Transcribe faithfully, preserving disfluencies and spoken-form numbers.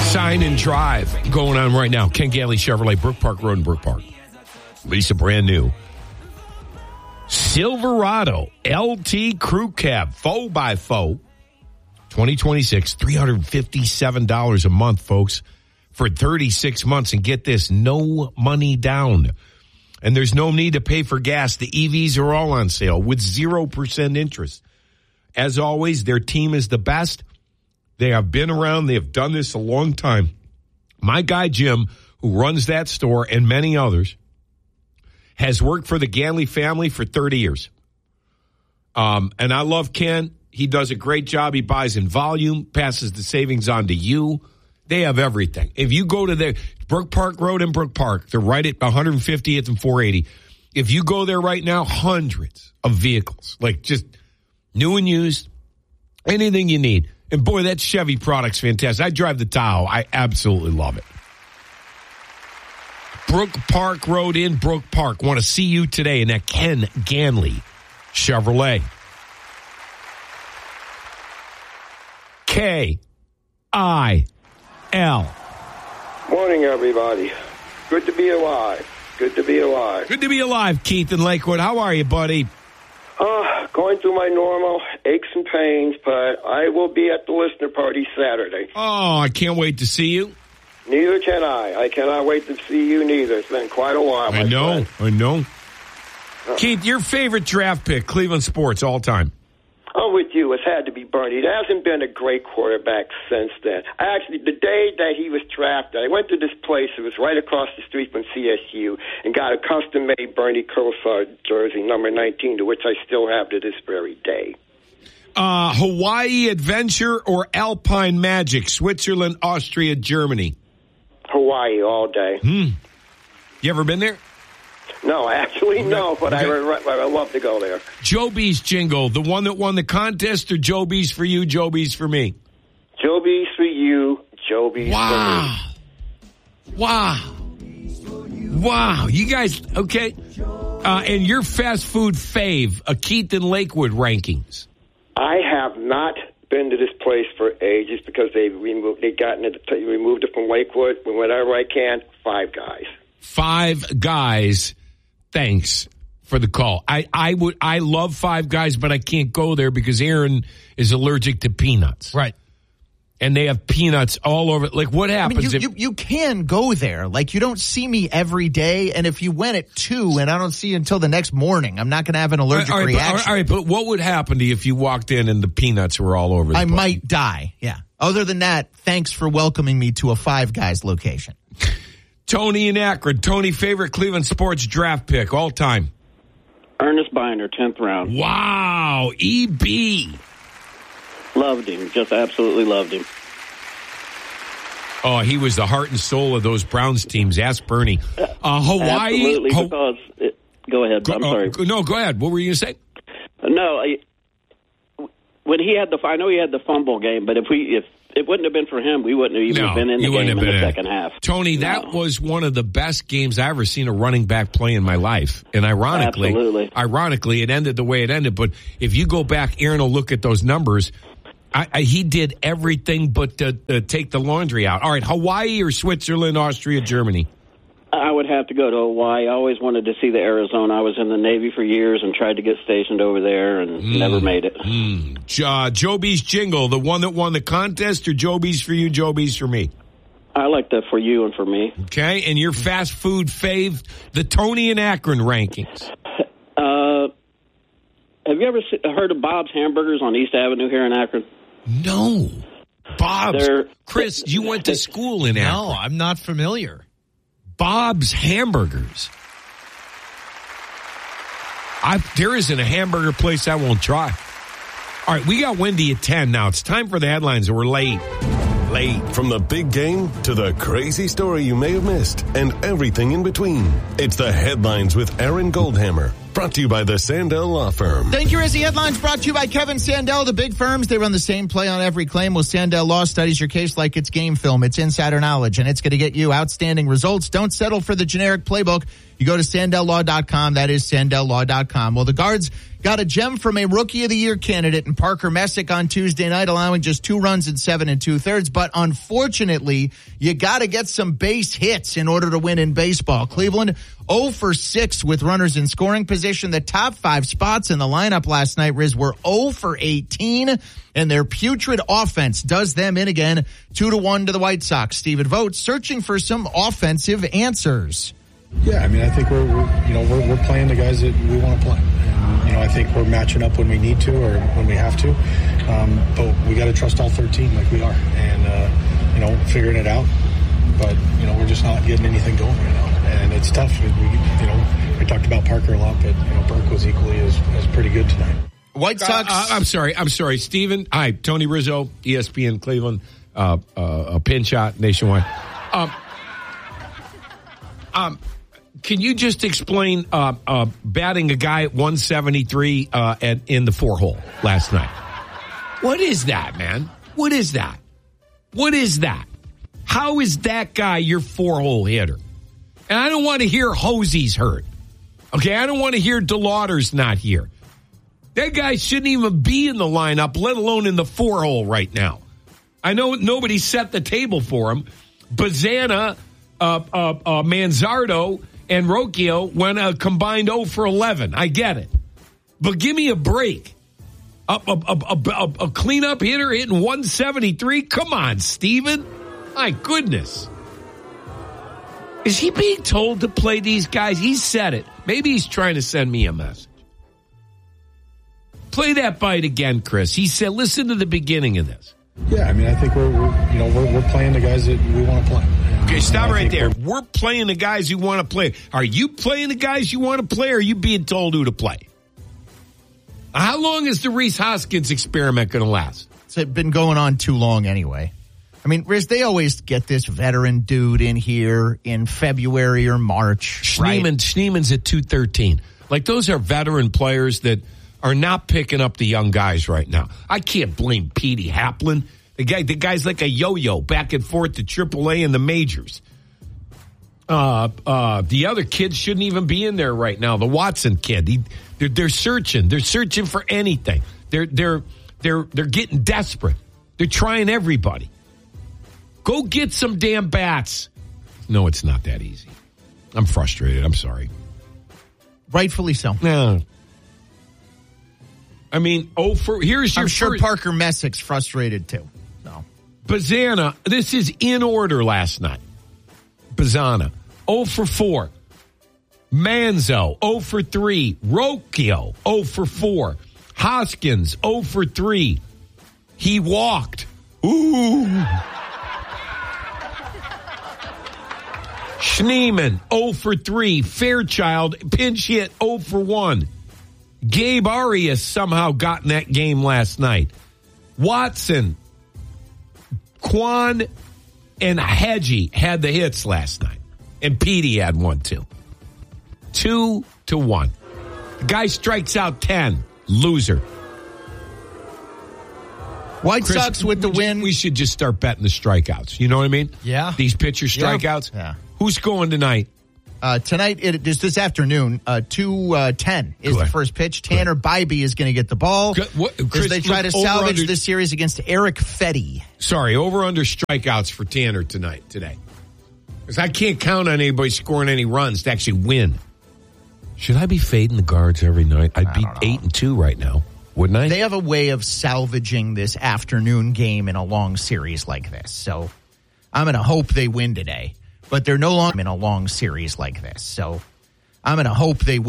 Sign and Drive going on right now. Ken Ganley Chevrolet, Brook Park Road in Brook Park. Lisa, brand new Silverado L T Crew Cab, four by four, twenty twenty-six, three hundred fifty-seven dollars a month, folks, for thirty-six months. And get this, no money down. And there's no need to pay for gas. The E Vs are all on sale with zero percent interest. As always, their team is the best. They have been around. They have done this a long time. My guy, Jim, who runs that store and many others, has worked for the Ganley family for thirty years. Um, and I love Ken. He does a great job. He buys in volume, passes the savings on to you. They have everything. If you go to their Brook Park Road in Brook Park, they're right at one fiftieth and four eighty. If you go there right now, hundreds of vehicles, like just new and used, anything you need. And boy, that Chevy product's fantastic. I drive the Tahoe. I absolutely love it. Brook Park Road in Brook Park. Want to see you today in that Ken Ganley Chevrolet. K I L. Morning, everybody. Good to be alive. Good to be alive. Good to be alive, Keith in Lakewood. How are you, buddy? Uh, going through my normal aches and pains, but I will be at the listener party Saturday. Oh, I can't wait to see you. Neither can I. I cannot wait to see you neither. It's been quite a while, my I know, friend. I know. Uh, Keith, your favorite draft pick, Cleveland sports, all time? I'm with you. It's had to be Bernie. There hasn't been a great quarterback since then. I actually, the day that he was drafted, I went to this place. It was right across the street from C S U and got a custom-made Bernie Kosar jersey, number nineteen, to which I still have to this very day. Uh, Hawaii Adventure or Alpine Magic, Switzerland, Austria, Germany? Hawaii all day. Hmm. You ever been there? No, actually, no, but okay. I, I love to go there. Joby's jingle, the one that won the contest, or Joby's for you, Joby's for me? Joby's for you, Joby's wow. for me. Wow. Wow. You guys, okay. Uh, and your fast food fave, a Keith and Lakewood rankings. I have not been to this place for ages because they removed, they gotten it, removed it from Lakewood. Whenever I can, Five Guys. Five Guys. Thanks for the call. I, I would I love Five Guys, but I can't go there because Aaron is allergic to peanuts. Right. And they have peanuts all over. Like, what happens I mean, you, if... You, you can go there. Like, you don't see me every day, and if you went at two and I don't see you until the next morning, I'm not going to have an allergic all right, reaction. But, all right, but what would happen to you if you walked in and the peanuts were all over the I place? might die, yeah. Other than that, thanks for welcoming me to a Five Guys location. Tony in Akron. Tony, favorite Cleveland sports draft pick all time? Ernest Binder, tenth round. Wow. E B. Loved him. Just absolutely loved him. Oh, he was the heart and soul of those Browns teams. Ask Bernie. Uh, Hawaii. Absolutely, Ho- because... It, go ahead. Go, I'm sorry. Uh, no, go ahead. What were you going to say? No, I, when he had the... I know he had the fumble game, but if we... if it wouldn't have been for him, we wouldn't have even no, been in the game in the in second half. Tony, no. that was one of the best games I ever seen a running back play in my life. And ironically, Absolutely. ironically, it ended the way it ended. But if you go back, Aaron will look at those numbers. I, I, he did everything but uh, uh, take the laundry out. All right, Hawaii or Switzerland, Austria, Germany? I would have to go to Hawaii. I always wanted to see the Arizona. I was in the Navy for years and tried to get stationed over there and mm. never made it. Mm. Uh, Joby's jingle, the one that won the contest, or Joby's for you, Joby's for me? I like that for you and for me. Okay, and your fast food fave, the Tony and Akron rankings. Uh, have you ever heard of Bob's Hamburgers on East Avenue here in Akron? No. Bob's. They're, Chris, you went to school in Akron. No, I'm not familiar. Bob's Hamburgers. I, there isn't a hamburger place I won't try. All right, we got Wendy at ten now. It's time for the headlines. We're late. Late. From the big game to the crazy story you may have missed and everything in between. It's the Headlines with Aaron Goldhammer. Brought to you by the Sandell Law Firm. Thank you, Rizzy. Headlines brought to you by Kevin Sandell. The big firms, they run the same play on every claim. Well, Sandell Law studies your case like it's game film. It's insider knowledge, and it's going to get you outstanding results. Don't settle for the generic playbook. You go to Sandell Law dot com. That is Sandell Law dot com. Well, the Guards got a gem from a Rookie of the Year candidate in Parker Messick on Tuesday night, allowing just two runs in seven and two-thirds. But unfortunately, you got to get some base hits in order to win in baseball. Cleveland oh for six with runners in scoring position. The top five spots in the lineup last night, Riz, were oh for eighteen, and their putrid offense does them in again, two to one to the White Sox. Stephen Vogt searching for some offensive answers. Yeah, I mean, I think we're, we're you know we're, we're playing the guys that we want to play. And, you know, I think we're matching up when we need to or when we have to. Um, but we got to trust all thirteen like we are, and uh, you know, figuring it out. But you know, we're just not getting anything going right now, and it's tough. We, you know, we talked about Parker a lot, but you know, Burke was equally as, as pretty good tonight. White Sox. Uh, uh, I'm sorry. I'm sorry, Steven. Hi, Tony Rizzo, E S P N Cleveland, uh, uh, a pin shot nationwide. Um, um, can you just explain uh, uh, batting a guy at one seventy-three uh, at, in the four hole last night? What is that, man? What is that? What is that? How is that guy your four hole hitter? And I don't want to hear Hosey's hurt. Okay, I don't want to hear DeLauder's not here. That guy shouldn't even be in the lineup, let alone in the four hole right now. I know nobody set the table for him. Bazana, uh, uh, uh, Manzardo, and Rocchio went a combined oh for eleven. I get it. But give me a break. A, a, a, a, a cleanup hitter hitting one seventy-three? Come on, Steven. My goodness. Is he being told to play these guys? He said it. Maybe he's trying to send me a message. Play that bite again, Chris. He said, listen to the beginning of this. Yeah, I mean, I think we're, we're you know we're, we're playing the guys that we want to play. Okay, stop right there. We're, we're playing the guys who want to play. Are you playing the guys you want to play, or are you being told who to play? How long is the Rhys Hoskins experiment going to last? It's been going on too long anyway. I mean, Riz, they always get this veteran dude in here in February or March. Schneeman, right? Schneeman's at two thirteen. Like, those are veteran players that are not picking up the young guys right now. I can't blame Petey Haplin. The guy, the guy's like a yo-yo, back and forth to triple A and the majors. Uh, uh, the other kids shouldn't even be in there right now. The Watson kid, he, they're, they're searching. They're searching for anything. They're they're they're they're getting desperate. They're trying everybody. Go get some damn bats. No, it's not that easy. I'm frustrated. I'm sorry. Rightfully so. No. I mean, oh, for here's your. I'm sure first, Parker Messick's frustrated too. No. Bazana, this is in order last night. Bazana, oh for four. Manzo, oh for three. Rocchio, oh for four. Hoskins, oh for three. He walked. Ooh. Schneeman, oh for three. Fairchild, pinch hit, oh for one. Gabe Arias somehow got in that game last night. Watson, Kwan, and Hedgie had the hits last night. And Petey had one too. Two to one. The guy strikes out ten. Loser. White Chris, Sox with the we win. Just, we should just start betting the strikeouts. You know what I mean? Yeah. These pitcher strikeouts. Yeah. Who's going tonight? Uh, tonight, it is this afternoon, uh, two ten is Good. the first pitch. Tanner Good. Bybee is going to get the ball What, as Chris, they try to look, salvage under, this series against Eric Fetty. Sorry, over under strikeouts for Tanner tonight, today. Because I can't count on anybody scoring any runs to actually win. Should I be fading the Guards every night? I'd be eight and two right now, wouldn't I? They have a way of salvaging this afternoon game in a long series like this. So I'm going to hope they win today. But they're no longer in a long series like this. So I'm going to hope they win.